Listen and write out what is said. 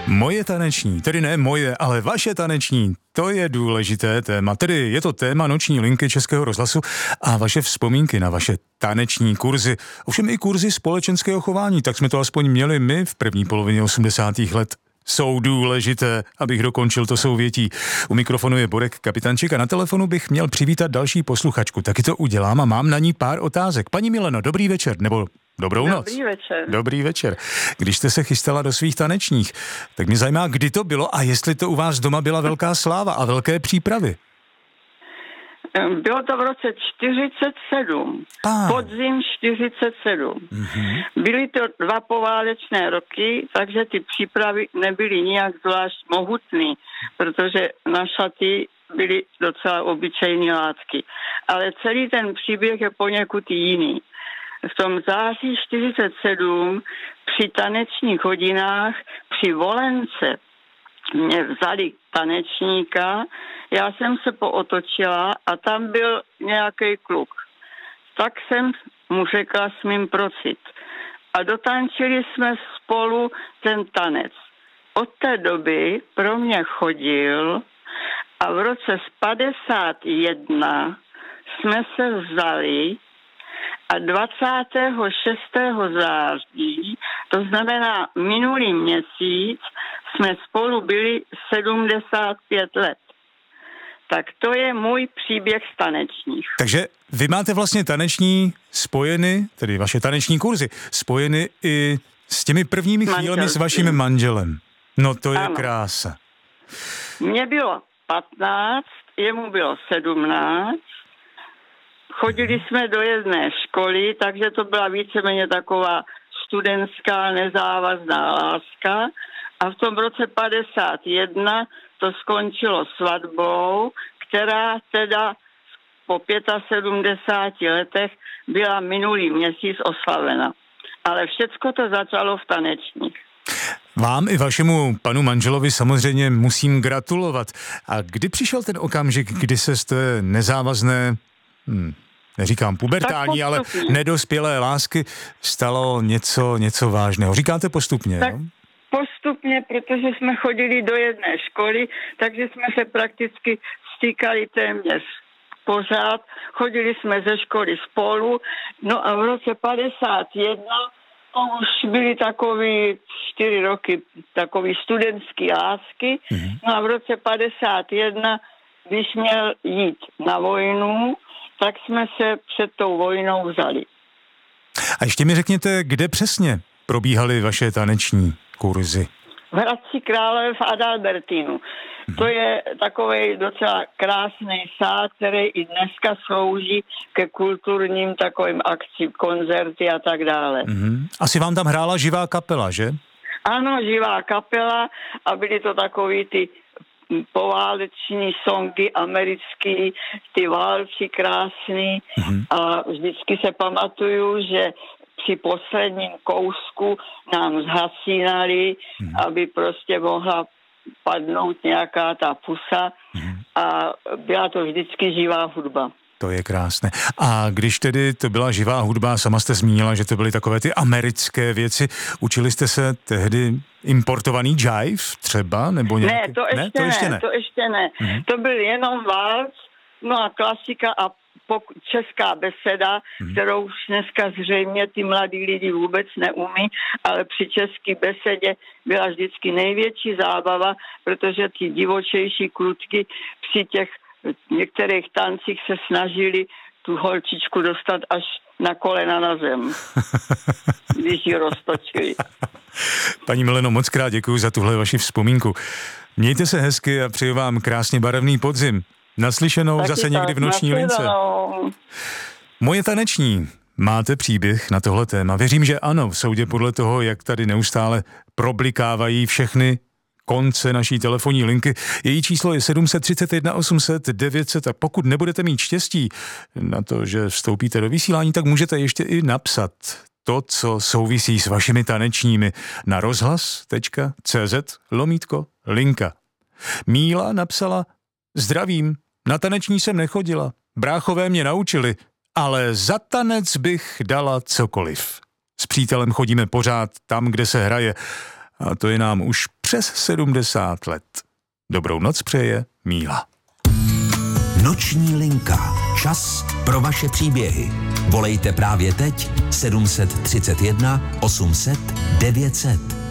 Moje taneční, tedy ne moje, ale vaše taneční, to je důležité téma. Tedy je to téma noční linky Českého rozhlasu a vaše vzpomínky na vaše taneční kurzy. Ovšem i kurzy společenského chování, tak jsme to aspoň měli my v první polovině 80. let. Jsou důležité, abych dokončil to souvětí. U mikrofonu je Borek Kapitančík a na telefonu bych měl přivítat další posluchačku. Taky to udělám a mám na ní pár otázek. Paní Mileno, dobrý večer, nebo dobrou noc. Dobrý večer. Dobrý večer. Když jste se chystala do svých tanečních, tak mě zajímá, kdy to bylo a jestli to u vás doma byla velká sláva a velké přípravy. Bylo to v roce 47, podzim 47. Mm-hmm. Byly to 2 poválečné roky, takže ty přípravy nebyly nijak zvlášť mohutný, protože na šaty byly docela obyčejné látky. Ale celý ten příběh je poněkud jiný. V tom září 47 při tanečních hodinách při volence mě vzali tanečníka, já jsem se pootočila a tam byl nějaký kluk. Tak jsem mu řekla, smím prosit. A dotančili jsme spolu ten tanec. Od té doby pro mě chodil a v roce 51 jsme se vzali a 26. září, to znamená minulý měsíc, jsme spolu byli 75 let. Tak to je můj příběh z tanečních. Takže vy máte vlastně taneční spojeny, tedy vaše taneční kurzy, spojeny i s těmi prvními chvílemi s vaším manželem. No to je ano. Krása. Mně bylo 15, jemu bylo 17. Chodili jsme do jedné školy, takže to byla víceméně taková studentská nezávazná láska. A v tom roce 51 to skončilo svatbou, která teda po 75 letech byla minulý měsíc oslavena. Ale všecko to začalo v tanečních. Vám i vašemu panu manželovi samozřejmě musím gratulovat. A kdy přišel ten okamžik, kdy se z té nezávazné, neříkám pubertální, ale nedospělé lásky stalo něco vážného? Říkáte postupně, tak jo? Postupně, protože jsme chodili do jedné školy, takže jsme se prakticky stýkali téměř pořád. Chodili jsme ze školy spolu, no a v roce 51 to už byly takový 4 roky takový studentský lásky. No a v roce 51, když měl jít na vojnu, tak jsme se před tou vojnou vzali. A ještě mi řekněte, kde přesně probíhaly vaše taneční kurzy? V Hradci Králové v Adalbertinu. To je takovej docela krásný sád, který i dneska slouží ke kulturním takovým akcím, koncerty a tak dále. Asi vám tam hrála živá kapela, že? Ano, živá kapela a byly to takový ty pováleční songy americký, ty válci krásný a vždycky se pamatuju, že při posledním kousku nám zhasínali, aby prostě mohla padnout nějaká ta pusa a byla to vždycky živá hudba. To je krásné. A když tedy to byla živá hudba, sama jste zmínila, že to byly takové ty americké věci, učili jste se tehdy importovaný jive třeba? Nebo nějaký... Ne, to ještě ne. To byl jenom válc, no a klasika a česká beseda, kterou už dneska zřejmě ty mladí lidi vůbec neumí, ale při české besedě byla vždycky největší zábava, protože ty divočejší klutky při těch některých tancích se snažili tu holčičku dostat až na kolena na zem, když ji roztočili. Paní Mileno, moc krát děkuji za tuhle vaši vzpomínku. Mějte se hezky a přeju vám krásně barevný podzim. Naslyšenou taky zase někdy v noční lince. Moje taneční. Máte příběh na tohle téma? Věřím, že ano, v soudě podle toho, jak tady neustále problikávají všechny konce naší telefonní linky. Její číslo je 731 800 900 a pokud nebudete mít štěstí na to, že vstoupíte do vysílání, tak můžete ještě i napsat to, co souvisí s vašimi tanečními na rozhlas.cz/linka. Míla napsala: zdravím, na taneční jsem nechodila, bráchové mě naučili, ale za tanec bych dala cokoliv. S přítelem chodíme pořád tam, kde se hraje, a to je nám už přes 70 let. Dobrou noc přeje Míla. Noční linka. Čas pro vaše příběhy. Volejte právě teď 731 800 900.